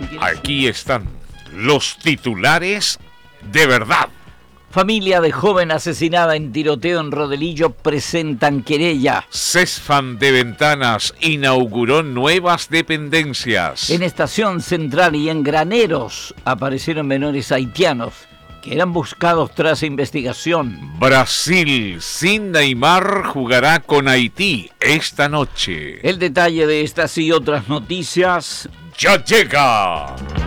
Aquí están los titulares de verdad. Familia de joven asesinada en tiroteo en Rodelillo presentan querella. Cesfam de Ventanas inauguró nuevas dependencias. En Estación Central y en Graneros aparecieron menores haitianos que eran buscados tras investigación. Brasil sin Neymar jugará con Haití esta noche. El detalle de estas y otras noticias ¡Ya llega!